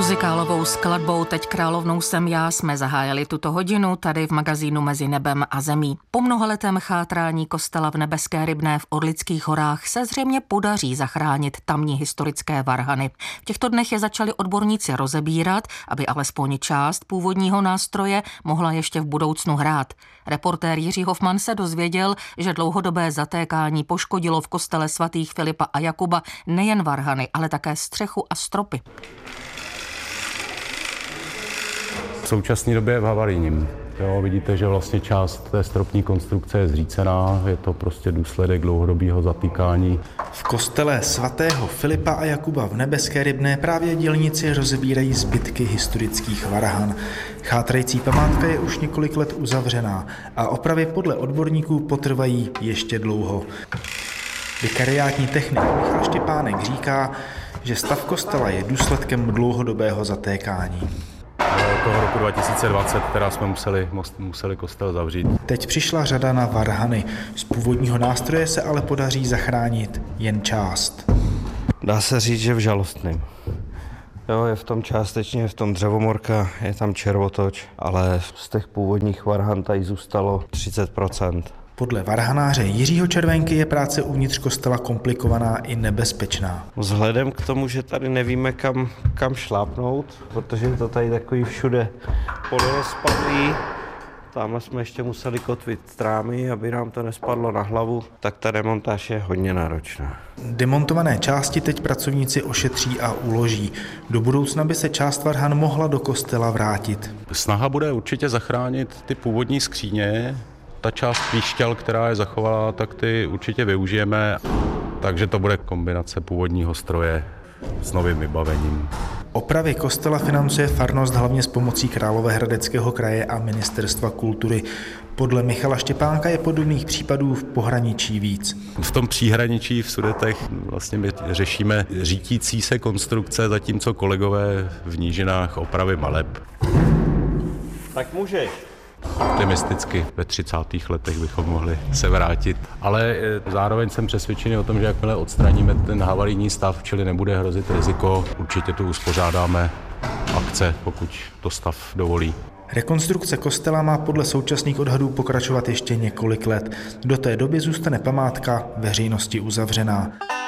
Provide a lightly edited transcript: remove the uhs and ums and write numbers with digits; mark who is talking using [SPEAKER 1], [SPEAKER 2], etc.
[SPEAKER 1] Muzikálovou skladbou Teď královnou jsem já jsme zahájili tuto hodinu tady v magazínu Mezi nebem a zemí. Po mnohaletém chátrání kostela v Nebeské Rybné v Orlických horách se zřejmě podaří zachránit tamní historické varhany. V těchto dnech je začali odborníci rozebírat, aby alespoň část původního nástroje mohla ještě v budoucnu hrát. Reportér Jiří Hofman se dozvěděl, že dlouhodobé zatékání poškodilo v kostele svatých Filipa a Jakuba nejen varhany, ale také střechu a stropy.
[SPEAKER 2] V současné době v havarijním. Vidíte, že vlastně část té stropní konstrukce je zřícená, je to prostě důsledek dlouhodobého zatýkání.
[SPEAKER 3] V kostele svatého Filipa a Jakuba v Nebeské Rybné právě dělníci rozebírají zbytky historických varhan. Chátrající památka je už několik let uzavřená a opravy podle odborníků potrvají ještě dlouho. Vikariátní technik Michal Štěpánek říká, že stav kostela je důsledkem dlouhodobého zatékání.
[SPEAKER 2] Toho roku 2020, která jsme museli kostel zavřít.
[SPEAKER 3] Teď přišla řada na varhany. Z původního nástroje se ale podaří zachránit jen část.
[SPEAKER 4] Dá se říct, že v žalostném. Je v tom částečně, v tom dřevomorka, je tam červotoč, ale z těch původních varhan tady zůstalo 30%.
[SPEAKER 3] Podle varhanáře Jiřího Červenky je práce uvnitř kostela komplikovaná i nebezpečná.
[SPEAKER 4] Vzhledem k tomu, že tady nevíme kam šlápnout, protože je to tady takový všude polorozpadlý, tamhle jsme ještě museli kotvit trámy, aby nám to nespadlo na hlavu, tak ta demontáž je hodně náročná.
[SPEAKER 3] Demontované části teď pracovníci ošetří a uloží. Do budoucna by se část varhan mohla do kostela vrátit.
[SPEAKER 2] Snaha bude určitě zachránit ty původní skříně. Ta část píšťal, která je zachovala, tak ty určitě využijeme, takže to bude kombinace původního stroje s novým vybavením.
[SPEAKER 3] Opravy kostela financuje farnost hlavně s pomocí Královéhradeckého kraje a Ministerstva kultury. Podle Michala Štěpánka je podobných případů v pohraničí víc.
[SPEAKER 2] V tom příhraničí v Sudetech vlastně my řešíme řítící se konstrukce, zatímco kolegové v nížinách opravy maleb.
[SPEAKER 4] Tak můžeš.
[SPEAKER 2] Optimisticky ve 30. letech bychom mohli se vrátit, ale zároveň jsem přesvědčený o tom, že jakmile odstraníme ten havarijní stav, čili nebude hrozit riziko, určitě tu uspořádáme akce, pokud to stav dovolí.
[SPEAKER 3] Rekonstrukce kostela má podle současných odhadů pokračovat ještě několik let. Do té doby zůstane památka veřejnosti uzavřená.